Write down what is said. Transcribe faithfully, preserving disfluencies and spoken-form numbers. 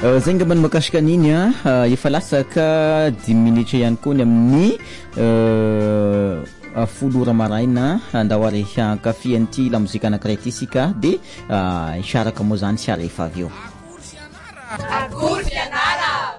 Zay ngamba makasika niny a efa lasaka dimy minitra ihany koa ny amin'ny folo ora maraina andahoary hankafy an'ity la mozika anankiray ity sika de isaraka moa zany sy ara efa avy eo.